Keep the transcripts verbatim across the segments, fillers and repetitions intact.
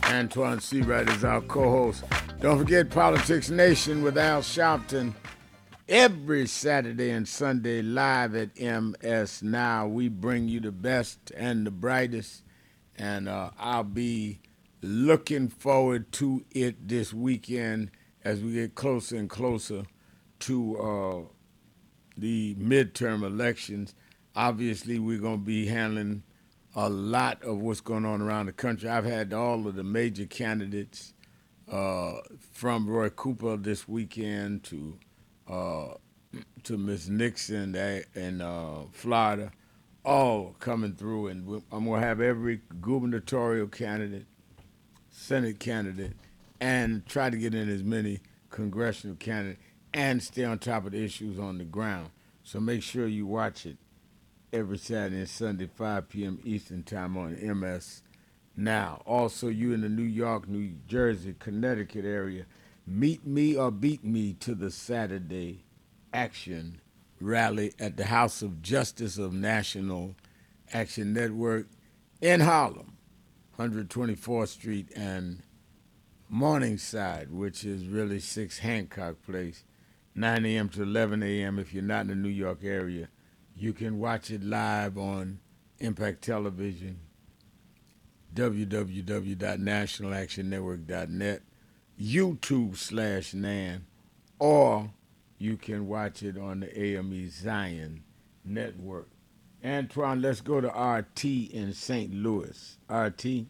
Antoine Seawright is our co-host. Don't forget Politics Nation with Al Sharpton every Saturday and Sunday live at M S Now. We bring you the best and the brightest, and uh, I'll be looking forward to it this weekend as we get closer and closer to uh, the midterm elections. Obviously, we're going to be handling a lot of what's going on around the country. I've had all of the major candidates uh, from Roy Cooper this weekend to uh, to Miss Nixon in uh, Florida, all coming through, and I'm going to have every gubernatorial candidate, Senate candidate, and try to get in as many congressional candidates and stay on top of the issues on the ground. So make sure you watch it every Saturday and Sunday, five p.m. Eastern Time on M S Now. Also, you in the New York, New Jersey, Connecticut area, meet me or beat me to the Saturday Action Rally at the House of Justice of National Action Network in Harlem, one twenty-fourth Street and Morningside, which is really six Hancock Place, nine a.m. to eleven a.m. If you're not in the New York area. You can watch it live on Impact Television, w w w dot national action network dot net, YouTube slash Nan, or you can watch it on the A M E Zion Network. Antoine, let's go to R T in Saint Louis. R T?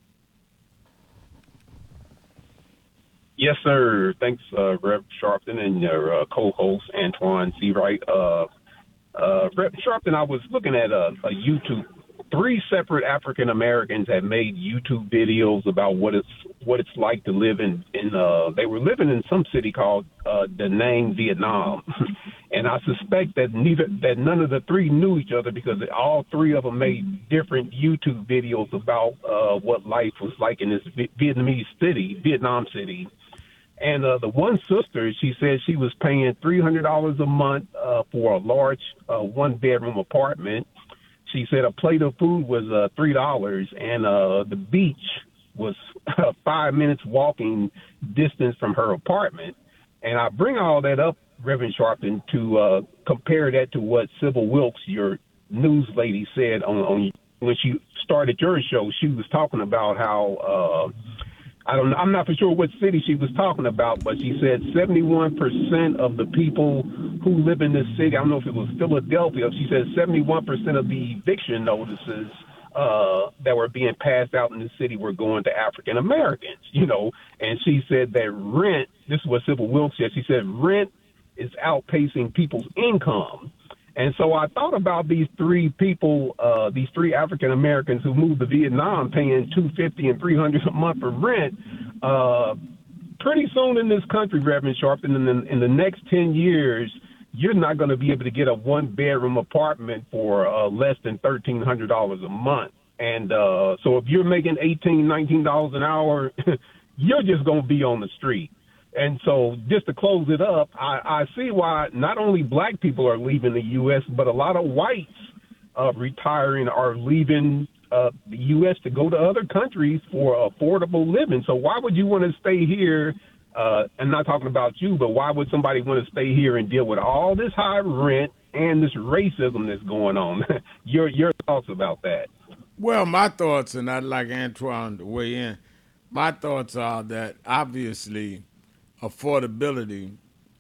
Yes, sir. Thanks, uh, Rev Sharpton and your uh, co-host, Antoine Seawright. Uh, Uh, Rep Sharpton, I was looking at a, a YouTube. Three separate African Americans had made YouTube videos about what it's what it's like to live in. in uh, they were living in some city called uh, Da Nang, Vietnam, and I suspect that neither that none of the three knew each other because all three of them made different YouTube videos about uh, what life was like in this Vietnamese city, Vietnam city. And uh, the one sister, she said she was paying three hundred dollars a month uh, for a large uh, one-bedroom apartment. She said a plate of food was uh, three dollars, and uh, the beach was uh, five minutes walking distance from her apartment. And I bring all that up, Reverend Sharpton, to uh, compare that to what Sybil Wilkes, your news lady, said on, on when she started your show. She was talking about how uh, I don't know. I'm not for sure what city she was talking about, but she said seventy-one percent of the people who live in this city, I don't know if it was Philadelphia, she said seventy-one percent of the eviction notices uh, that were being passed out in the city were going to African Americans, you know, and she said that rent, this is what Sybil Wilkes said, she said rent is outpacing people's income. And so I thought about these three people, uh, these three African Americans who moved to Vietnam, paying two hundred fifty dollars and three hundred dollars a month for rent. Uh, pretty soon in this country, Reverend Sharpton, in the, in the next ten years, you're not going to be able to get a one-bedroom apartment for uh, less than thirteen hundred dollars a month. And uh, so if you're making eighteen dollars, nineteen dollars an hour, you're just going to be on the street. And so just to close it up, I, I see why not only black people are leaving the U S, but a lot of whites uh, retiring are leaving uh, the U S to go to other countries for affordable living. So why would you want to stay here? Uh, I'm not talking about you, but why would somebody want to stay here and deal with all this high rent and this racism that's going on? your your thoughts about that? Well, my thoughts, and I'd like Antoine to weigh in, my thoughts are that obviously affordability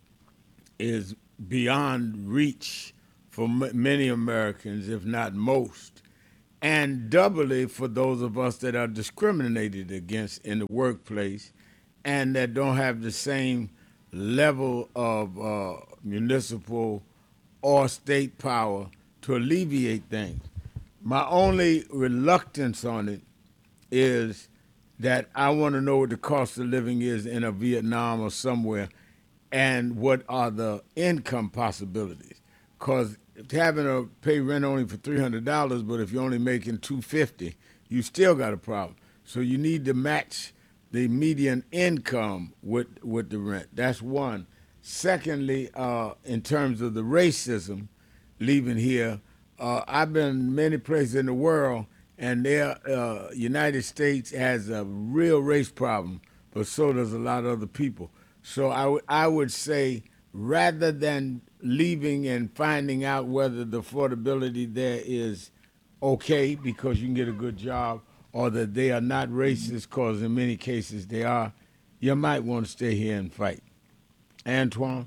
is beyond reach for m- many Americans, if not most, and doubly for those of us that are discriminated against in the workplace and that don't have the same level of uh, municipal or state power to alleviate things. My only reluctance on it is that I want to know what the cost of living is in a Vietnam or somewhere and what are the income possibilities. Because having to pay rent only for three hundred dollars, but if you're only making two hundred fifty dollars, you still got a problem. So you need to match the median income with, with the rent. That's one. Secondly, uh, in terms of the racism leaving here, uh, I've been many places in the world, and their uh, United States has a real race problem, but so does a lot of other people. So I would I would say rather than leaving and finding out whether the affordability there is okay because you can get a good job, or that they are not racist because in many cases they are, you might want to stay here and fight. Antoine?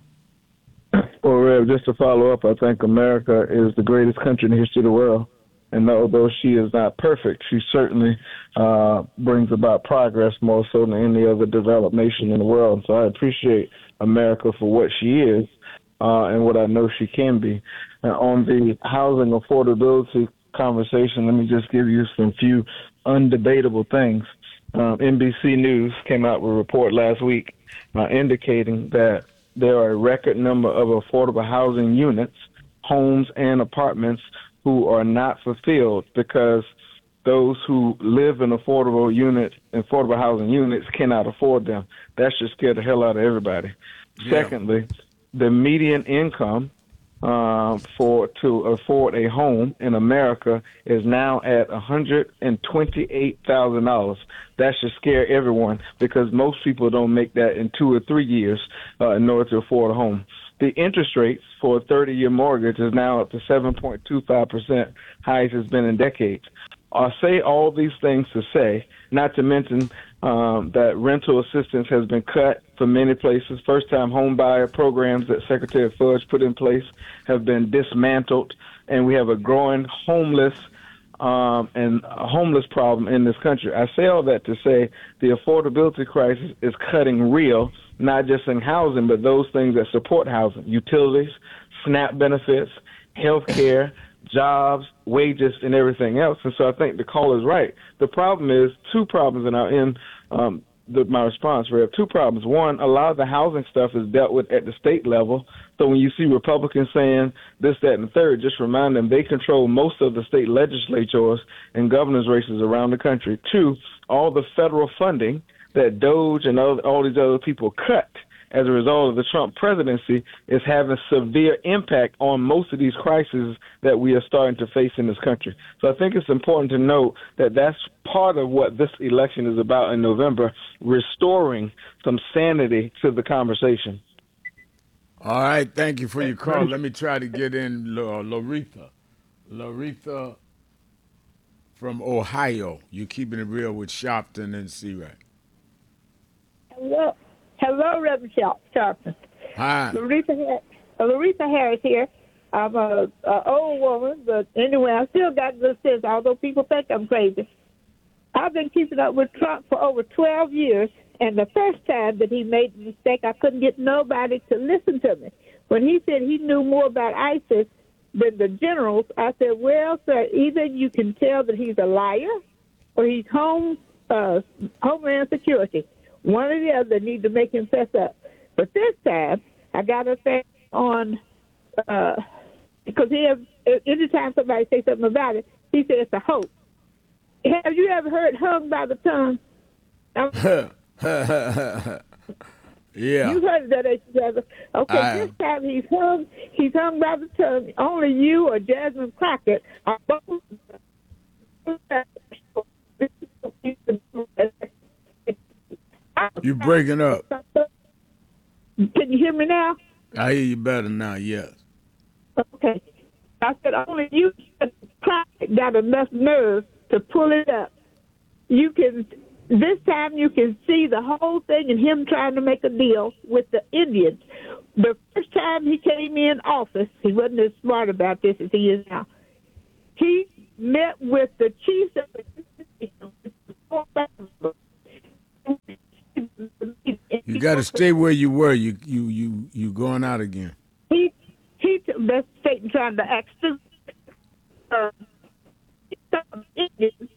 Well, Rev, just to follow up, I think America is the greatest country in the history of the world. And although she is not perfect, she certainly uh, brings about progress more so than any other developed nation in the world. So I appreciate America for what she is uh, and what I know she can be. And on the housing affordability conversation, let me just give you some few undebatable things. Um, N B C News came out with a report last week uh, indicating that there are a record number of affordable housing units, homes, and apartments who are not fulfilled because those who live in affordable units, affordable housing units, cannot afford them. That should scare the hell out of everybody. Yeah. Secondly, the median income uh, for to afford a home in America is now at one hundred twenty-eight thousand dollars. That should scare everyone because most people don't make that in two or three years uh, in order to afford a home. The interest rates for a thirty-year mortgage is now up to seven point two five percent, highest it's been in decades. I say all these things to say, not to mention um, that rental assistance has been cut for many places. First-time home buyer programs that Secretary Fudge put in place have been dismantled, and we have a growing homeless um, and a homeless problem in this country. I say all that to say the affordability crisis is cutting real, not just in housing, but those things that support housing, utilities, SNAP benefits, health care, jobs, wages, and everything else. And so I think the call is right. The problem is two problems, and I'll end um, the, my response, Rev. Two problems. One, a lot of the housing stuff is dealt with at the state level. So when you see Republicans saying this, that, and the third, just remind them they control most of the state legislatures and governor's races around the country. Two, all the federal funding that Doge and all, all these other people cut as a result of the Trump presidency is having severe impact on most of these crises that we are starting to face in this country. So I think it's important to note that that's part of what this election is about in November, restoring some sanity to the conversation. All right, thank you for your call. Let me try to get in L- Loretha. Loretha from Ohio. You're keeping it real with Sharpton and C-Rack. Hello. Hello, Reverend Sharpton. Hi. Larissa, Larissa Harris here. I'm a, a old woman, but anyway, I still got good sense, although people think I'm crazy. I've been keeping up with Trump for over twelve years, and the first time that he made the mistake, I couldn't get nobody to listen to me. When he said he knew more about ISIS than the generals, I said, well, sir, either you can tell that he's a liar or he's home uh, Homeland Security. One or the other need to make him fess up. But this time, I got a thing on, uh, because he have, anytime somebody says something about it, he said it's a hoax. Have you ever heard hung by the tongue? Yeah. You heard that, ain't you, brother? Okay, I this time he's hung, he's hung by the tongue. Only you or Jasmine Crockett are both. You breaking up. Can you hear me now? I hear you better now, yes. Okay. I said only you got enough nerve to pull it up. You can, this time you can see the whole thing and him trying to make a deal with the Indians. The first time he came in office, he wasn't as smart about this as he is now. He met with the chiefs of the You got to stay where you were. You you you you going out again. He he that's Satan trying to act stupid. Uh,